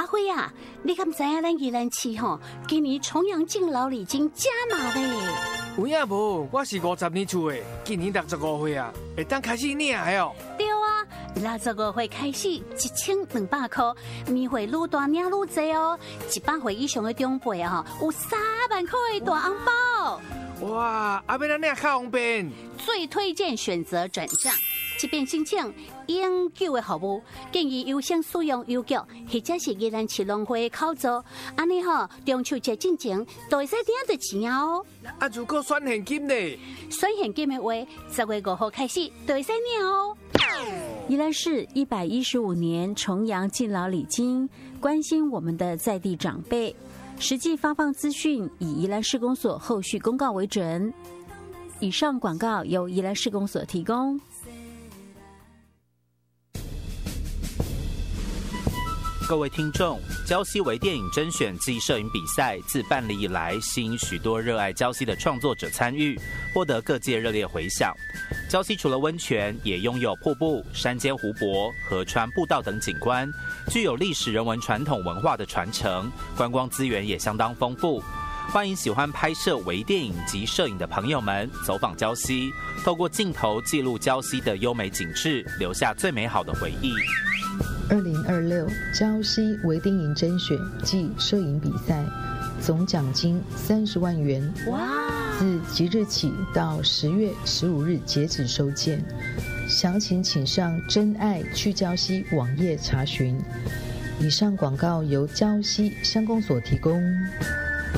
辉啊，你敢知影咱宜兰市吼，今年重阳敬老礼金加码嘞？ 有影无？我是50年厝的，今年65岁啊，会当开始领的哦。 对啊，65岁开始1200块，年岁愈大领愈济哦。100岁以上的长辈啊，有3万块的大红包。 哇，要咱领较方便。 最推荐选择转账。即便申请永久的服务，建议优先使用邮局或者是宜兰市农会的口座，安尼吼中秋节进前都会使领到钱哦。 啊，如果选现金呢？ 选现金的话，10月5号开始都会使领哦。 宜兰市115年重阳敬老礼金，关心我们的在地长辈，实际发放资讯以宜兰市公所后续公告为准。以上广告由宜兰市公所提供。 各位听众，礁溪微电影甄选暨摄影比赛自办理以来，吸引许多热爱礁溪的创作者参与，获得各界热烈回响。礁溪除了温泉，也拥有瀑布、山间湖泊、河川步道等景观，具有历史人文传统文化的传承，观光资源也相当丰富。欢迎喜欢拍摄微电影及摄影的朋友们走访礁溪，透过镜头记录礁溪的优美景致，留下最美好的回忆。 2026礁溪微电影甄选暨摄影比赛，总奖金30万元。 哇！ 自即日起到10月15日截止收件，详情请上真爱去礁溪网页查询。以上广告由礁溪乡公所提供。